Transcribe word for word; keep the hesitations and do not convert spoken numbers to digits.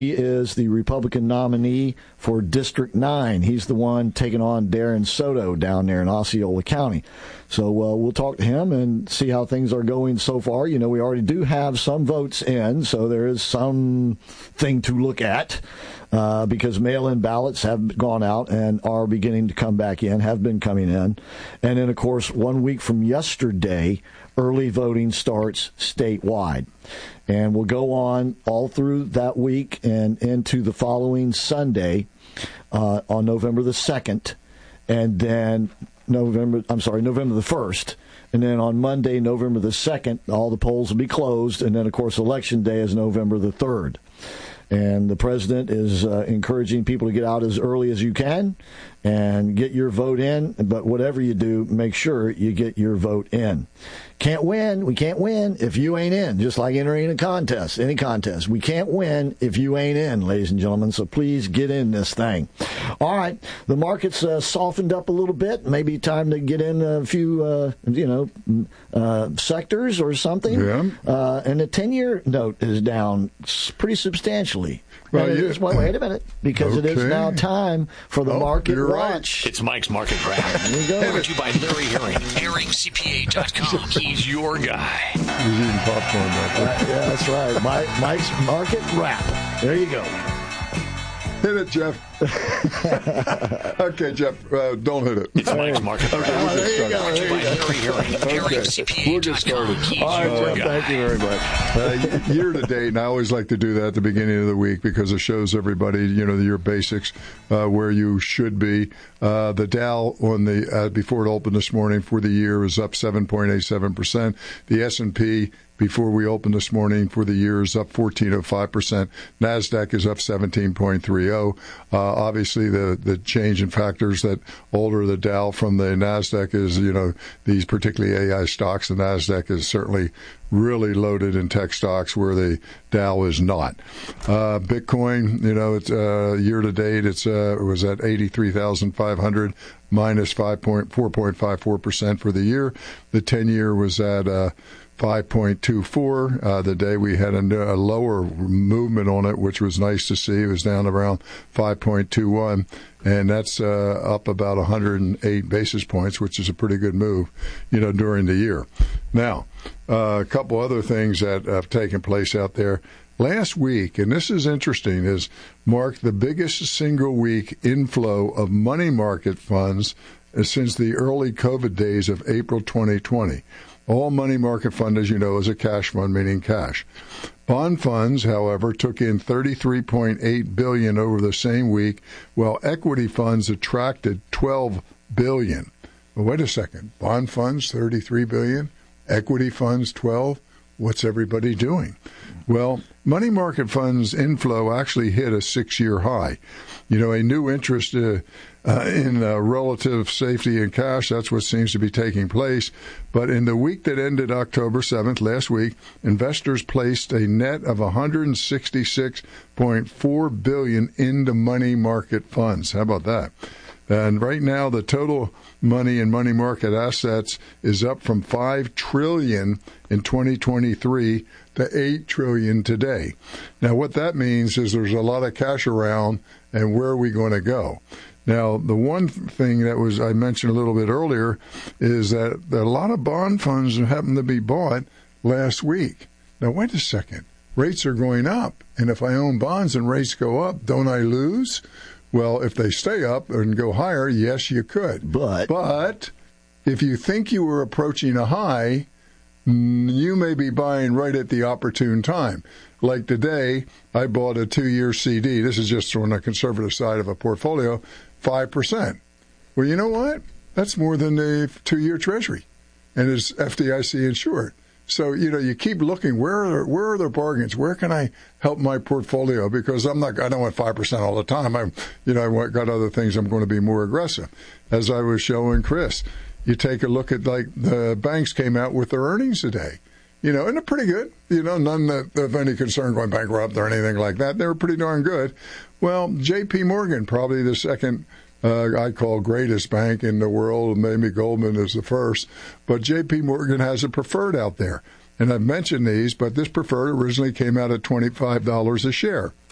He is the Republican nominee for District nine. He's the one taking on Darren Soto down there in Osceola County. So uh, we'll talk to him and see how things are going so far. You know, we already do have some votes in, so there is something to look at uh, because mail-in ballots have gone out and are beginning to come back in, have been coming in. And then, of course, one week from yesterday, early voting starts statewide. And we'll go on all through that week and into the following Sunday uh, on November the second. And then November, I'm sorry, November the first. And then on Monday, November the second, all the polls will be closed. And then, of course, Election Day is November the third. And the president is uh, encouraging people to get out as early as you can and get your vote in. But whatever you do, make sure you get your vote in. Can't win. We can't win if you ain't in, just like entering a contest, any contest. We can't win if you ain't in, ladies and gentlemen, so please get in this thing. All right, the market's uh, softened up a little bit. Maybe time to get in a few, uh, you know, uh, sectors or something. Yeah. Uh, and the ten-year note is down pretty substantially. Well, it yeah. is, well, wait a minute, because okay. it is now time for the oh, Market Right. Watch. It's Mike's Market Wrap. There you go. Brought to you by Larry Herring, herring c p a dot com. He's your guy. He's eating popcorn back there. Uh, yeah, that's right. Mike, Mike's Market Wrap. There you go. Hit it, Jeff. Okay, Jeff, uh, don't hit it. It's Mike's Market Wrap. Okay, we'll get started. Brought to you by Larry Herring, herring c p a We'll get dot com. started. He's All right, your Jeff, guy. Thank you very much. Uh, year to date, and I always like to do that at the beginning of the week because it shows everybody, you know, your basics, uh, where you should be. Uh, the Dow on the uh, before it opened this morning for the year is up seven point eight seven percent. The S and P before we opened this morning for the year is up fourteen point oh five percent. NASDAQ is up seventeen point three zero. Uh, obviously, the, the change in factors that alter the Dow from the NASDAQ is, you know, these particularly A I stocks. The NASDAQ is certainly really loaded in tech stocks where the Dow is not. Uh, Bitcoin, you know, it's uh, year to date, it's uh, it was at eighty-three thousand five hundred, minus five point four point five four percent for the year. The ten-year was at uh, five point two four. Uh, the day we had a, a lower movement on it, which was nice to see. It was down around five point two one, and that's uh, up about one hundred eight basis points, which is a pretty good move, you know, during the year. Now, uh, a couple other things that have taken place out there. Last week, and this is interesting, is marked the biggest single week inflow of money market funds since the early COVID days of April twenty twenty. All money market fund, as you know, is a cash fund, meaning cash. Bond funds, however, took in thirty-three point eight billion dollars over the same week, while equity funds attracted twelve billion dollars. Well, wait a second. Bond funds, thirty-three billion dollars. Equity funds, twelve. What's everybody doing? Well, money market funds inflow actually hit a six-year high. You know, a new interest uh, uh, in uh, relative safety in cash, that's what seems to be taking place. But in the week that ended October seventh, last week, investors placed a net of one hundred sixty-six point four billion dollars into money market funds. How about that? And right now, the total money in money market assets is up from five trillion dollars in twenty twenty-three to eight trillion dollars today. Now, what that means is there's a lot of cash around, and where are we going to go? Now, the one thing that was I mentioned a little bit earlier is that a lot of bond funds happened to be bought last week. Now, wait a second. Rates are going up, and if I own bonds and rates go up, don't I lose? Well, if they stay up and go higher, yes, you could. But, but if you think you were approaching a high, you may be buying right at the opportune time. Like today, I bought a two-year C D. This is just on the conservative side of a portfolio, five percent. Well, you know what? That's more than the two-year Treasury, and it's F D I C insured. So, you know, you keep looking, where are, where are the bargains? Where can I help my portfolio? Because I'm not, I don't want five percent all the time. I'm, you know, I got other things I'm going to be more aggressive. As I was showing Chris, you take a look at, like, the banks came out with their earnings today. You know, and they're pretty good. You know, none of any concern going bankrupt or anything like that. They were pretty darn good. Well, J P Morgan, probably the second Uh, I call greatest bank in the world. Maybe Goldman is the first. But J P Morgan has a preferred out there. And I've mentioned these, but this preferred originally came out at twenty-five dollars a share.